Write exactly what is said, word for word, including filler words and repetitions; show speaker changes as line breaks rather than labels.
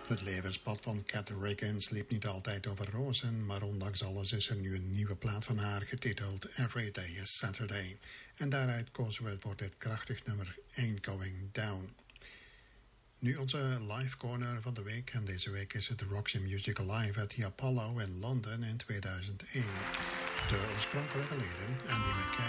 Het levenspad van Kat Riggins liep niet altijd over rozen, maar ondanks alles is er nu een nieuwe plaat van haar getiteld Every Day is Saturday. En daaruit kozen we voor dit krachtig nummer Ain't Going Down. Nu onze live corner van de week, en deze week is het Roxy Music Live at the Apollo in Londen in tweeduizend één. De oorspronkelijke leden, Andy McKay